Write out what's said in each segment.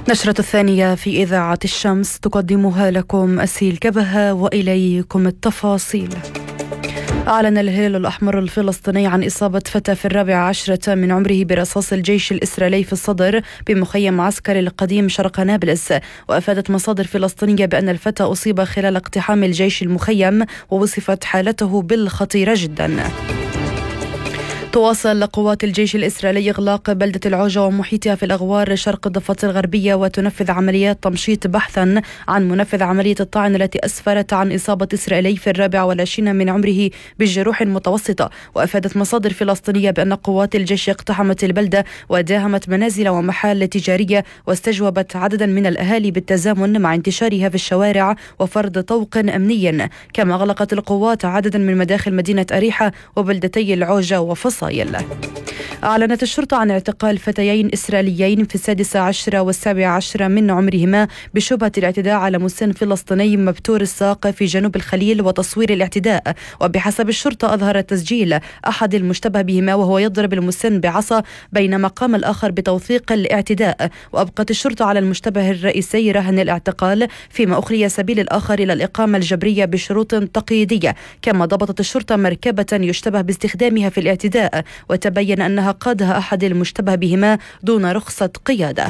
نشرة الثانية في إذاعة الشمس تقدمها لكم أسيل كبهة، وإليكم التفاصيل. أعلن الهلال الأحمر الفلسطيني عن إصابة فتى في 14 من عمره برصاص الجيش الإسرائيلي في الصدر بمخيم عسكري القديم شرق نابلس. وأفادت مصادر فلسطينية بأن الفتى أصيب خلال اقتحام الجيش المخيم، ووصفت حالته بالخطيرة جدا. تواصل قوات الجيش الإسرائيلي إغلاق بلدة العوجة ومحيطها في الأغوار شرق الضفة الغربية، وتنفذ عمليات تمشيط بحثا عن منفذ عملية الطعن التي أسفرت عن إصابة إسرائيلي في 24 من عمره بجروح متوسطة. وأفادت مصادر فلسطينية بأن قوات الجيش اقتحمت البلدة وداهمت منازل ومحال تجارية، واستجوبت عددا من الأهالي بالتزامن مع انتشارها في الشوارع وفرض طوق أمني. كما أغلقت القوات عددا من مداخل مدينة أريحة وبلدتي العوجة وفصائل. أعلنت الشرطة عن اعتقال فتيين إسرائيليين في 16 و17 من عمرهما بشبهة الاعتداء على مسن فلسطيني مبتور الساق في جنوب الخليل وتصوير الاعتداء. وبحسب الشرطة أظهر تسجيل أحد المشتبه بهما وهو يضرب المسن بعصا، بينما قام الآخر بتوثيق الاعتداء. وأبقت الشرطة على المشتبه الرئيسي رهن الاعتقال، فيما أخلي سبيل الآخر إلى الإقامة الجبرية بشروط تقييدية. كما ضبطت الشرطة مركبة يشتبه باستخدامها في الاعتداء، وتبين أنها قادها أحد المشتبه بهما دون رخصة قيادة.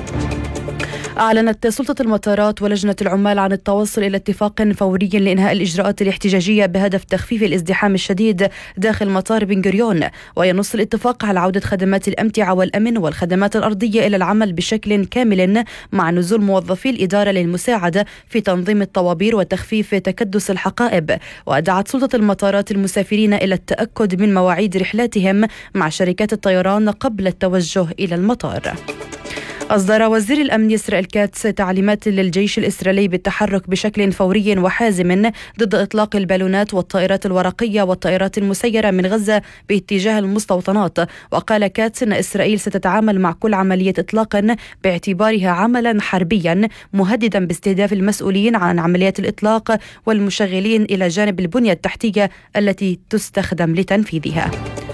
أعلنت سلطة المطارات ولجنة العمال عن التوصل إلى اتفاق فوري لإنهاء الإجراءات الاحتجاجية بهدف تخفيف الازدحام الشديد داخل مطار بن غوريون. وينص الاتفاق على عودة خدمات الأمتعة والأمن والخدمات الأرضية إلى العمل بشكل كامل، مع نزول موظفي الإدارة للمساعدة في تنظيم الطوابير وتخفيف تكدس الحقائب. ودعت سلطة المطارات المسافرين إلى التأكد من مواعيد رحلاتهم مع شركات الطيران قبل التوجه إلى المطار. أصدر وزير الأمن إسرائيل كاتس تعليمات للجيش الإسرائيلي بالتحرك بشكل فوري وحازم ضد إطلاق البالونات والطائرات الورقية والطائرات المسيرة من غزة باتجاه المستوطنات. وقال كاتس أن إسرائيل ستتعامل مع كل عملية إطلاق باعتبارها عملا حربيا، مهددا باستهداف المسؤولين عن عمليات الإطلاق والمشغلين إلى جانب البنية التحتية التي تستخدم لتنفيذها.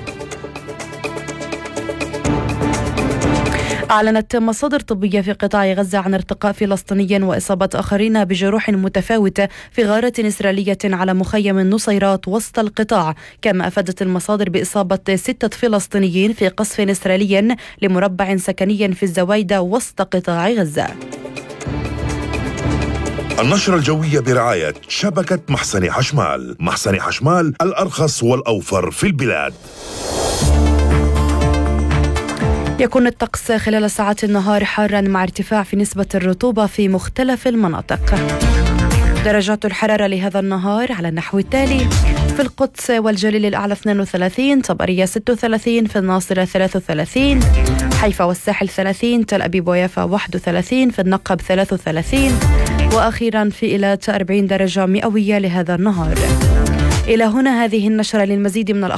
أعلنت مصادر طبية في قطاع غزة عن ارتقاء فلسطيني وإصابة آخرين بجروح متفاوتة في غارة إسرائيلية على مخيم النصيرات وسط القطاع. كما أفادت المصادر بإصابة 6 فلسطينيين في قصف إسرائيلي لمربع سكني في الزوايدة وسط قطاع غزة. النشرة الجوية برعاية شبكة محسن حشمال. محسن حشمال، الأرخص والأوفر في البلاد. يكون الطقس خلال ساعات النهار حارا مع ارتفاع في نسبة الرطوبة في مختلف المناطق. درجات الحرارة لهذا النهار على النحو التالي: في القدس والجليل الأعلى 32، طبرية 36، في الناصرة 33، حيفا والساحل 30، تل أبيب ويافا 31، في النقب 33، وأخيرا في إيلات 40 درجة مئوية لهذا النهار. إلى هنا هذه النشرة. للمزيد من